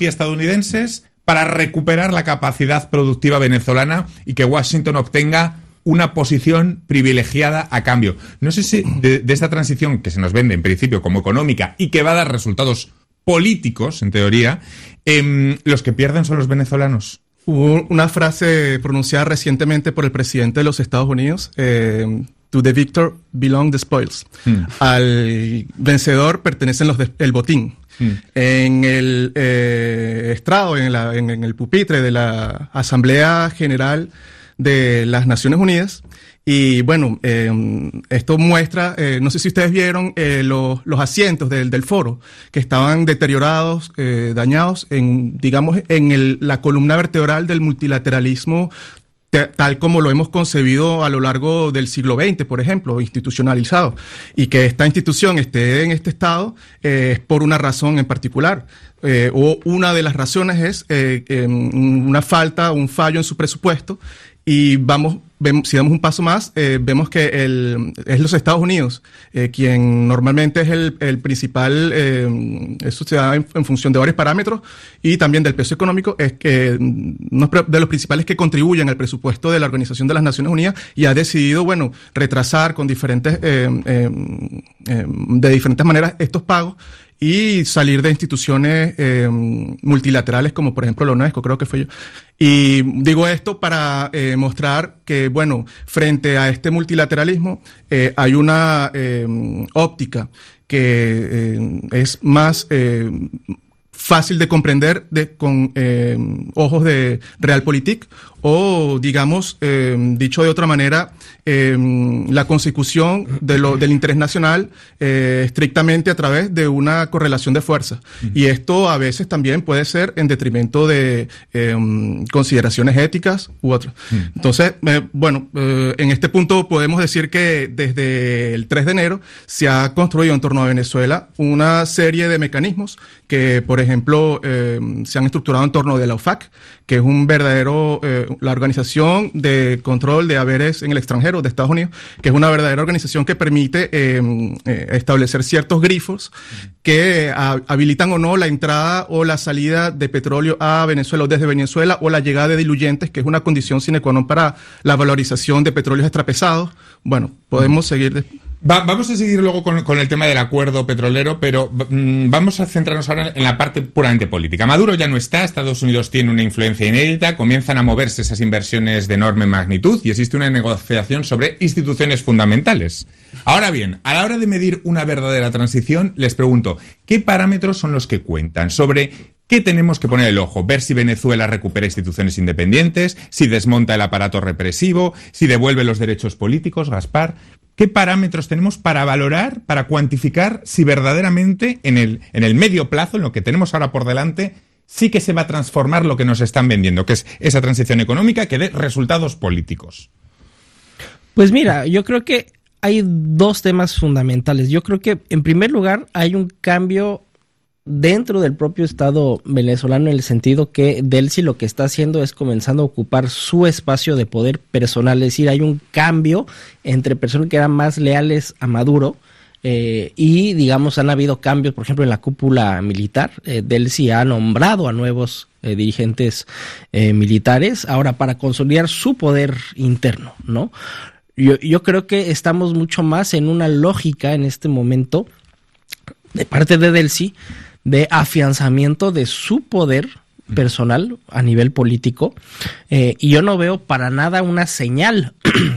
tecnología estadounidenses para recuperar la capacidad productiva venezolana y que Washington obtenga una posición privilegiada a cambio. No sé si de esta transición que se nos vende en principio como económica y que va a dar resultados políticos, en teoría, los que pierden son los venezolanos. Hubo una frase pronunciada recientemente por el presidente de los Estados Unidos, to the victor belong the spoils. Al vencedor pertenecen el botín. En el estrado, en el pupitre de la Asamblea General de las Naciones Unidas. Y bueno, esto muestra, no sé si ustedes vieron los asientos del foro, que estaban deteriorados, dañados en la columna vertebral del multilateralismo, tal como lo hemos concebido a lo largo del siglo XX, por ejemplo, institucionalizado. Y que esta institución esté en este estado es por una razón en particular. O una de las razones es un fallo en su presupuesto. Y si damos un paso más, vemos que es los Estados Unidos quien normalmente es el principal, eso se da en función de varios parámetros y también del peso económico, es que uno de los principales que contribuyen al presupuesto de la Organización de las Naciones Unidas y ha decidido, retrasar con de diferentes maneras estos pagos y salir de instituciones multilaterales como por ejemplo la UNESCO, creo que fue yo. Y digo esto para mostrar que, frente a este multilateralismo hay una óptica que es más fácil de comprender con ojos de realpolitik o, dicho de otra manera, la consecución del interés nacional estrictamente a través de una correlación de fuerzas. Y esto a veces también puede ser en detrimento de consideraciones éticas u otras. Entonces, en este punto podemos decir que desde el 3 de enero se ha construido en torno a Venezuela una serie de mecanismos que, por ejemplo, se han estructurado en torno de la OFAC, que es la Organización de Control de Haberes en el Extranjero de Estados Unidos, que es una verdadera organización que permite establecer ciertos grifos que habilitan o no la entrada o la salida de petróleo a Venezuela o desde Venezuela, o la llegada de diluyentes, que es una condición sine qua non para la valorización de petróleos extrapesados. Podemos seguir Vamos a seguir luego con el tema del acuerdo petrolero, pero vamos a centrarnos ahora en la parte puramente política. Maduro ya no está, Estados Unidos tiene una influencia inédita, comienzan a moverse esas inversiones de enorme magnitud y existe una negociación sobre instituciones fundamentales. Ahora bien, a la hora de medir una verdadera transición, les pregunto, ¿qué parámetros son los que cuentan? Sobre ¿qué tenemos que poner el ojo? Ver si Venezuela recupera instituciones independientes, si desmonta el aparato represivo, si devuelve los derechos políticos, Gaspar. ¿Qué parámetros tenemos para valorar, para cuantificar si verdaderamente en el medio plazo, en lo que tenemos ahora por delante, sí que se va a transformar lo que nos están vendiendo, que es esa transición económica que dé resultados políticos? Pues mira, yo creo que hay dos temas fundamentales. Yo creo que, en primer lugar, hay un cambio dentro del propio Estado venezolano, en el sentido que Delcy lo que está haciendo es comenzando a ocupar su espacio de poder personal, es decir, hay un cambio entre personas que eran más leales a Maduro y han habido cambios, por ejemplo, en la cúpula militar. Delcy ha nombrado a nuevos dirigentes militares ahora para consolidar su poder interno, ¿no? Yo creo que estamos mucho más en una lógica en este momento de parte de Delcy de afianzamiento de su poder personal a nivel político, y yo no veo para nada una señal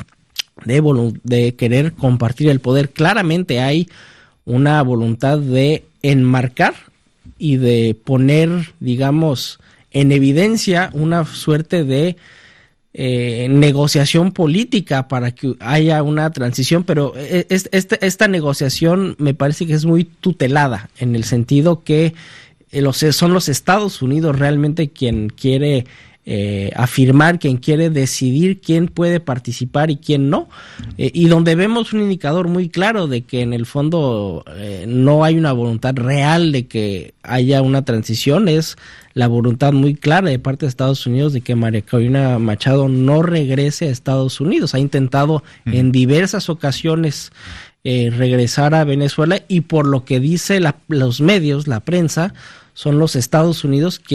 de querer compartir el poder. Claramente hay una voluntad de enmarcar y de poner, en evidencia una suerte de negociación política para que haya una transición, pero esta negociación me parece que es muy tutelada, en el sentido que son los Estados Unidos realmente quien quiere afirmar, quien quiere decidir quién puede participar y quién no, y donde vemos un indicador muy claro de que en el fondo no hay una voluntad real de que haya una transición, es la voluntad muy clara de parte de Estados Unidos de que María Corina Machado no regrese a Estados Unidos. Ha intentado en diversas ocasiones regresar a Venezuela, y por lo que dice los medios, la prensa, son los Estados Unidos